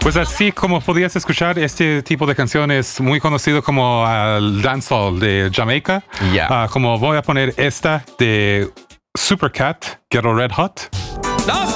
Pues así como podías escuchar, este tipo de canción es muy conocido como el dancehall de Jamaica. Yeah. Como voy a poner esta de Supercat, Ghetto Red Hot.